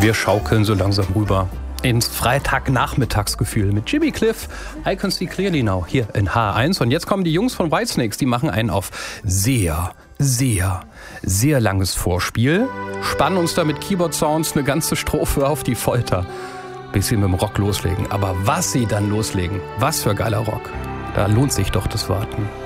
Wir schaukeln so langsam rüber ins Freitagnachmittagsgefühl mit Jimmy Cliff, I Can See Clearly Now, hier in H1. Und jetzt kommen die Jungs von Whitesnake, die machen einen auf sehr langes Vorspiel, spannen uns da mit Keyboard-Sounds eine ganze Strophe auf die Folter, bis sie mit dem Rock loslegen. Aber was sie dann loslegen, was für geiler Rock, da lohnt sich doch das Warten.